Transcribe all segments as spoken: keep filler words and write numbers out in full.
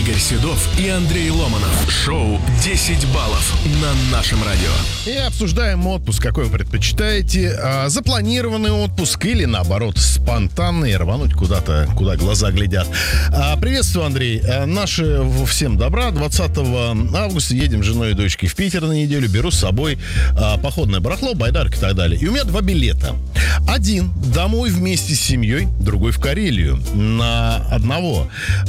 Игорь Седов и Андрей Ломанов. Шоу десять баллов на нашем радио. И обсуждаем отпуск. Какой вы предпочитаете? А, запланированный отпуск или, наоборот, спонтанный, рвануть куда-то, куда глаза глядят. А, приветствую, Андрей. А, наши всем добра. двадцатого августа едем с женой и дочкой в Питер на неделю. Беру с собой а, походное барахло, байдарки и так далее. И у меня два билета. Один домой вместе с семьей, другой в Карелию. На одного.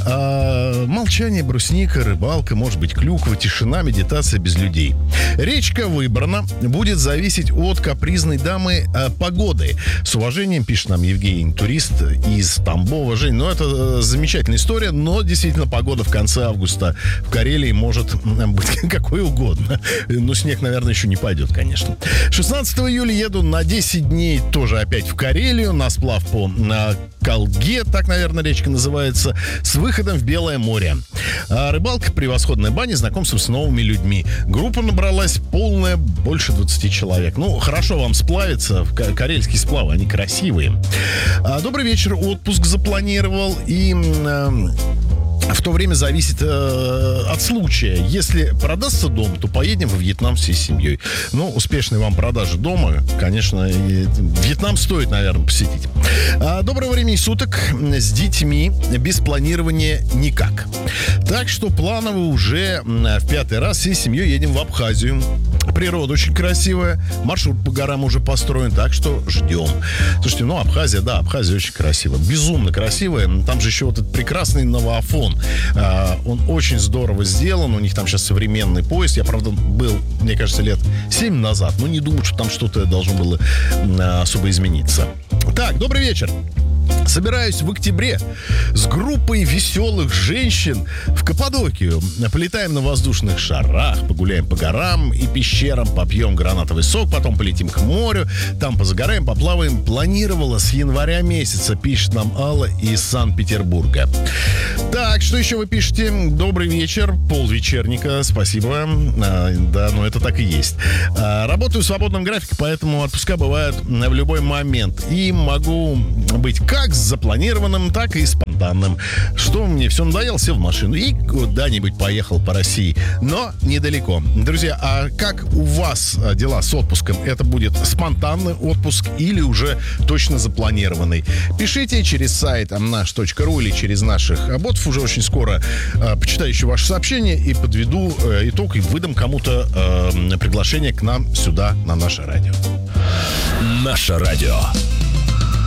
А, молчание, брусника, рыбалка, может быть, клюква, тишина, медитация без людей. Речка выбрана. Будет зависеть от капризной дамы а, погоды. С уважением, пишет нам Евгений, турист из Тамбова. Жень, ну это а, замечательная история, но действительно погода в конце августа в Карелии может быть какой угодно. Но снег, наверное, еще не пойдет, конечно. шестнадцатого июля еду на десять дней тоже опять в Карелию, на сплав по на Калге, так, наверное, речка называется, с выходом в Белое море. А, рыбалка, превосходная баня, знакомство с новыми людьми. Группа набралась полная, больше двадцати человек. Ну, хорошо вам сплавиться, карельские сплавы, они красивые. А, добрый вечер, отпуск запланировал и... А, в то время зависит э, от случая. Если продастся дом, то поедем во Вьетнам всей семьей. Ну, успешной вам продажи дома, конечно, и Вьетнам стоит, наверное, посетить. А, доброго времени суток. С детьми без планирования никак. Так что планово уже в пятый раз всей семьей едем в Абхазию. Природа очень красивая, маршрут по горам уже построен, так что ждем. Слушайте, ну, Абхазия, да, Абхазия очень красивая, безумно красивая. Там же еще вот этот прекрасный Новоафон. А, он очень здорово сделан, у них там сейчас современный поезд. Я, правда, был, мне кажется, лет семь назад, но не думаю, что там что-то должно было а, особо измениться. Так, добрый вечер. Собираюсь в октябре с группой веселых женщин в Каппадокию. Полетаем на воздушных шарах, погуляем по горам и пещерам, попьем гранатовый сок, потом полетим к морю, там позагораем, поплаваем. Планировала с января месяца, пишет нам Алла из Санкт-Петербурга. Так, что еще вы пишете? Добрый вечер, полвечерника, спасибо. А, да, ну это так и есть. А, работаю в свободном графике, поэтому отпуска бывают в любой момент. И могу быть как запланированным, так и спонтанным. Что мне все надоело, сел в машину и куда-нибудь поехал по России. Но недалеко. Друзья, а как у вас дела с отпуском? Это будет спонтанный отпуск или уже точно запланированный? Пишите через сайт наш точка ру или через наших ботов. Уже очень скоро э, почитаю еще ваши сообщения и подведу э, итог и выдам кому-то э, приглашение к нам сюда, на наше радио. Наше радио.